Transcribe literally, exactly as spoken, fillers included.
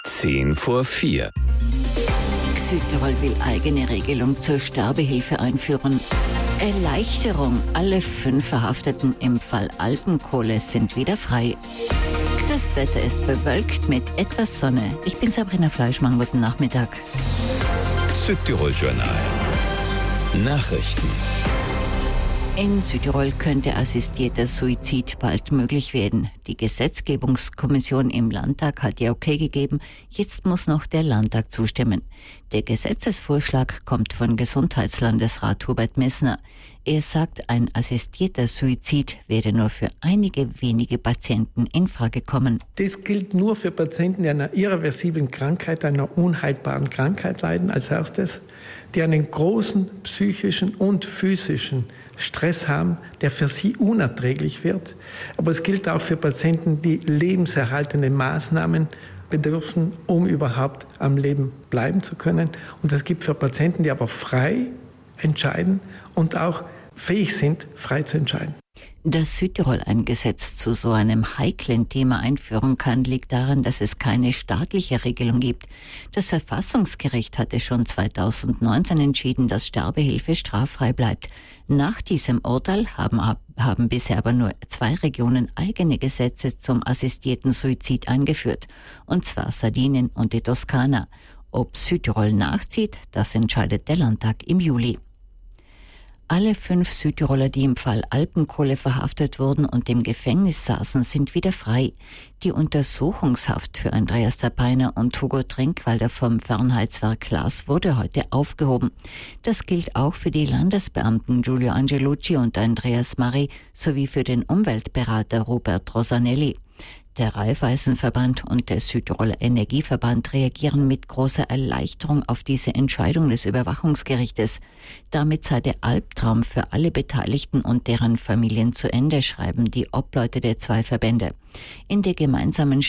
Zehn vor vier. Südtirol will eigene Regelung zur Sterbehilfe einführen. Erleichterung. Alle fünf Verhafteten im Fall Alpenkohle sind wieder frei. Das Wetter ist bewölkt mit etwas Sonne. Ich bin Sabrina Fleischmann. Guten Nachmittag. Südtirol-Journal. Nachrichten. In Südtirol könnte assistierter Suizid bald möglich werden. Die Gesetzgebungskommission im Landtag hat ja okay gegeben. Jetzt muss noch der Landtag zustimmen. Der Gesetzesvorschlag kommt von Gesundheitslandesrat Hubert Messner. Er sagt, ein assistierter Suizid werde nur für einige wenige Patienten in Frage kommen. Das gilt nur für Patienten, die an einer irreversiblen Krankheit, einer unheilbaren Krankheit leiden, als erstes, die einen großen psychischen und physischen Stress haben, der für sie unerträglich wird. Aber es gilt auch für Patienten, die lebenserhaltende Maßnahmen bedürfen, um überhaupt am Leben bleiben zu können. Und es gibt für Patienten, die aber frei entscheiden und auch fähig sind, frei zu entscheiden. Dass Südtirol ein Gesetz zu so einem heiklen Thema einführen kann, liegt daran, dass es keine staatliche Regelung gibt. Das Verfassungsgericht hatte schon zweitausendneunzehn entschieden, dass Sterbehilfe straffrei bleibt. Nach diesem Urteil haben, haben bisher aber nur zwei Regionen eigene Gesetze zum assistierten Suizid eingeführt, und zwar Sardinien und die Toskana. Ob Südtirol nachzieht, das entscheidet der Landtag im Juli. Alle fünf Südtiroler, die im Fall Alpenkohle verhaftet wurden und im Gefängnis saßen, sind wieder frei. Die Untersuchungshaft für Andreas Zappeiner und Hugo Trinkwalder vom Fernheitswerk Glas wurde heute aufgehoben. Das gilt auch für die Landesbeamten Giulio Angelucci und Andreas Mari sowie für den Umweltberater Robert Rosanelli. Der Raiffeisenverband und der Südtiroler Energieverband reagieren mit großer Erleichterung auf diese Entscheidung des Überwachungsgerichtes. Damit sei der Albtraum für alle Beteiligten und deren Familien zu Ende, schreiben die Obleute der zwei Verbände. In der gemeinsamen